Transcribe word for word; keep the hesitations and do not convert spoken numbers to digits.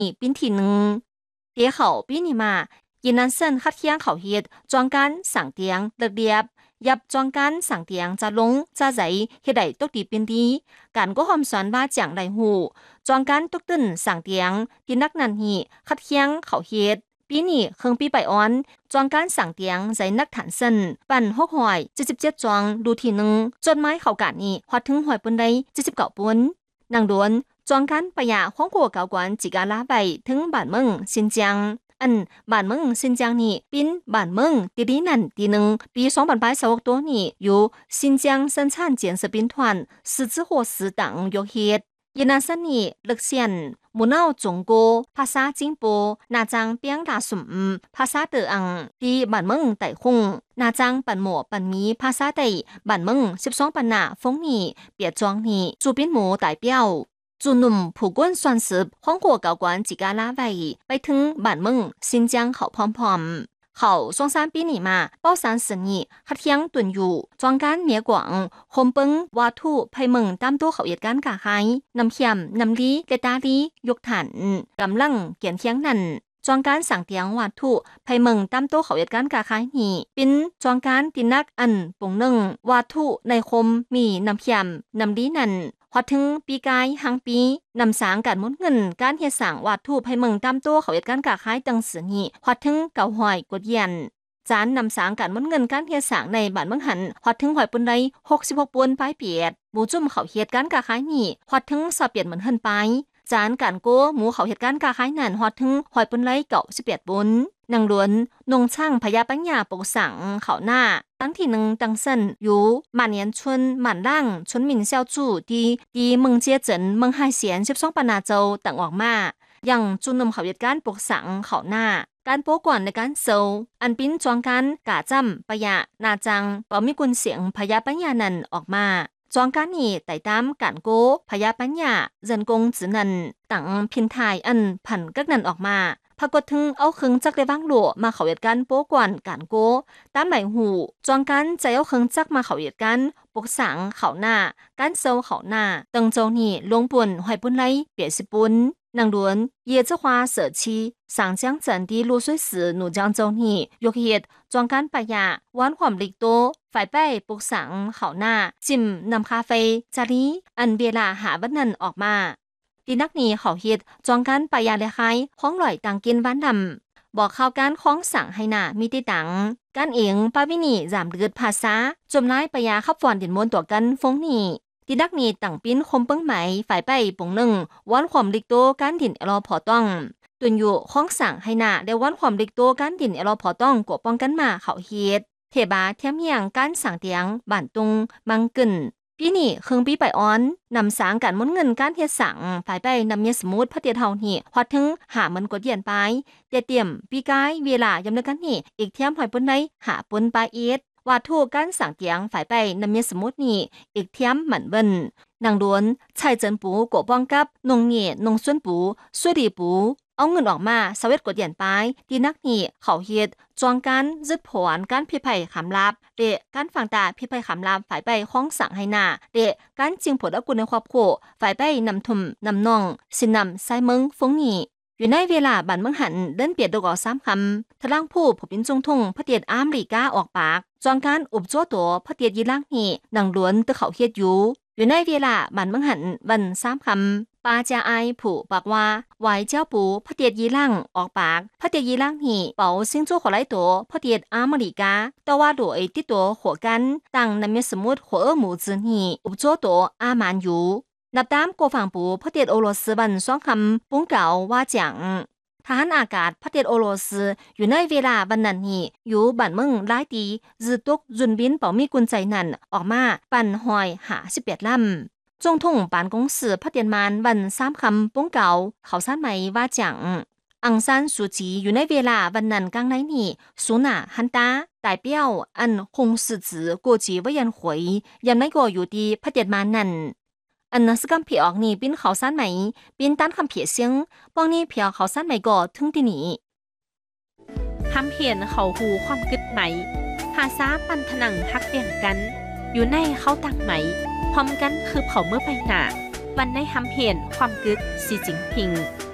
เป็นที่หนึ่งเดี๋ยวเขาปีนี้มายินนันเส้นคัดเคียงเขาเฮ็ดจองกันสั่งเตียงเลือกเดียบยับจองกันสั่งเตียงจะลงจะใจเฮ็ดได้ตกดีเป็นดีการก็หอมสอนว่าจังไดหูจองกันตกตึ้นสั่งเตียงที่นักนันหีคัดเคียงเขาเฮ็ดปีนี้เครื่องปีไปออนจองการสั่งเตียงใจนักฐานเส้นปั่นหกหอยเจ็ดสิบเจ็ดจองดูทีหนึ่งจดไม้เขากาดนี้ฮอดถึงหอยปนได้เจ็ดสิบเก้าปนนางดวนจองการประหยาของกัวเก่ากวนจิกาลาไปถึงบ้านเมืองซินเจียงอันบ้านเมืองซินเจียงนี่เป็นบ้านเมืองตีดีนั่นตีหนึ่งปีสองพันยี่สิบหกตัวนี้อยู่ซินเจียง生产建设兵团十字火师党ยกเฮ็ดยินาสันนี่ลึกเซียนมุนเอาจงโกภาษาจิงโปนาจังเปียงดาสุมภาษาเตออังที่บ้านเมืองไต่คงนาจังปันหมอปันมีภาษาไต้บ้านเมืองสิบสองปันนาฟงนี่เปียจวงนี่จูเป็นหมูไต่เปียวจูนุ่มผู้กวนส่วนสืบของกัวเก่ากวนจิกาลาไว้ไปถึงบ้านเมืองซินเจียงเขาพร้อมๆเขาสองสามปีนี้มาเป้าสารสนีฮัดเทียงตุนอยู่จองการเมียกวางคมเปิงวาทุไพเมืองตามตัวเขาเหตุการณ์กะไฮน้ำเขียมน้ำลีเลตาลียกถันกำลังเกียนเทียงนั่นจองการสั่งเตียงวาทุไพเมืองตามตัวเขาเหตุการณ์กะไฮนี่เป็นจองการตินักอันปงหนึ่งวาทุในคมมีน้ำเขียมน้ำลีนั่นพอถึงปีกายหังปีนำสางการหมุนเงินการเฮ็ดสร้างวาดทูปให้เมืองตามตัวเขาเหตุการณ์กะคายตังสือนี้พอถึงเก่าหอยกดเย็นจานนำสางการหมุนเงินการเฮ็ดสร้างในบ้านเมืองหันพอถึงหอยปุนใดหกสิบหกปวนปลายเปียดหมูจุ่มเขาเหตุการณ์กะคายนี้พอถึงสอบเปลี่ยนเหมือนเฮินไปจานการโก้หมูเขาเหตุการณ์กะคายนั่นพอถึงหอยปุนไรเก่าสิบแปดปนนางล้วนนงช่างพยาปัญญาปกสังเขาหน้าตั้งที่หนึ่งตังเซินอยู่满年村满浪村民校主ที่ที่เมืองเจียเจินเมืองไฮเสียนสิบสองปนาโจต่างออกมาอย่างจุนนมเขาเหตุการณ์ปกสังเขาหน้าการโป้ก่อนในการโซอันปิ้นจองกันกะจำปะยะนาจังปอมีกุนเสียงพยาปัญญานันออกมาจองการนี่ไต่ตามการโกพยาปัญญาเจินกงจือนันต่างพินทายอันผันกักนันออกมาพากดถึงเอาเครื่องจักรได้บ้างหลัวมาเขาเหตุการณ์โป้ก่อนการโกตามใบหูจองกันใจเอาเครื่องจักรมาเขาเหตุการณ์ปกสังเขาหน้าการโซเขาหน้าตังโจนี่ลงปุ่นหอยปุ่นไรเปียสิปุ่นนางล้วนเย่จะ花舍弃上江镇的露水市怒江州นี่ยกเหตุจองการปะยะวันความลิกโตฝ่ายไปปกสังเขาหน้าจิมนำคาเฟ่จารีอันเวลาหาวันนั้นออกมาดีนักนี้เขาเฮ็ดจองกันปะยาเลไคห้องหล่อยตังกินวันดำบอกข่าวการคล้องสั่งให้หน้ามีติตังการเองปาวินีจามเลือดภาษาจมไล่ปะยาขับฟอนดินมนตัวกันฟงนี่ดีนักนี้ตั้งปิ้นคมเปิ้งไหมฝ่ายไปปงหนึ่งวันความลิกโตการดินรอพอต้องตุนอยู่คล้องสั่งให้หน้าได้วันความลิกโตการดินรอพอต้องกว่าป้องกันมาเขาเฮ็ดเทบาเทียมเฮียงการสั่งเตียงบ้านตุงมังกึนปีนี้เครื่องปีไปออนนำสางการหมุนเงินการเฮ็ดสังฝ่ายไปนำเมียสมุดพระเตียเฮานี่ฮอดถึงหามันกดเย็นไปเตเตรียมปีกายเวลายำนึกกันนี่อีกเทียมหอยปนได้หาปนปลาเอ็ดว่าถูกการสั่งเตียงฝ่ายไปนำเมียสมุดนี่อีกเทียมหมันเบิ่นนางล้วนไช่เจินปูกป้องกับนงเหน่นงส่วนปูสวยดีปูเอาเงินออกมาสวิตกดเย็นไปดีนักนี่เขาเฮ็ดจองการยึดผลการพิภัยขำลับเดะการฟังตาพิภัยขำลับฝ่ายไปห้องสั่งให้หน้าเดะการจริงผลอากุลในครอบครัวฝ่ายไปนำทุ่มนำน่องสินำไซเมืองฟงนี่อยู่ในเวลาบันเมืองหันเดินเปียดดอกออกสามคำทะล่างผู้ผู้เป็นจงทงพระเตียดอามริกาออกปากจองการอุบโจตัวพระเตียดยีล่างนี่ดังล้วนตะเขาเฮ็ดอยู่อยู่ในเวลาบันเมืองหันวันสามคำปาจาไอผู้ปากว่าไหวเจ้าปูพระเตียดยีล่างออกปากพระเตียดยีล่างนี่เป่าซิงโจ้ขอไล่ตัวพระเตียดอามริกาแต่ว่าโดยติดตัวหัวกันตั้งนำเมสมุดหัวหมูจืนนี่อุบโจตัวอามันอยู่นับตามกัวฝั่งปูพระเตียดโอโรสวันสองคำปุ้งเก่าว่าจังทหารอากาศพระเตียดโอโรสอยู่ในเวลาวันนั้นนี่อยู่บ้านเมืองหลายตีจืตุกจุนบินเป่ามีกุญใจนั่นออกมาปั่นหอยหาสิบแปดลำจงทงปานกงสือพระเตียนมานวันสามคำปุ้งเก่าเขาสั้นไหมว่าจังอังซานซูจีอยู่ในเวลาวันนั้นกลางไหนนี่สูน่าฮันตา代表按红十字国际委员会人ไม่ก็อยู่ที่พระเตียนมานนั่นอันนั้นสกัมเพียออกนี่เป็นเขาสั้นไหมเป็นด้านคำเพียเสียงป้องนี่เพียเขาสั้นไหมก็ถึงที่นี่คำเพียนเขาหูความกึดไหมภาษาปันถนังฮักเปลี่ยนกันอยู่ในเขาตักไหมพร้อมกันคือเผาเมื่อไปหนาวันในคำเพียนความกึดสีจิงพิง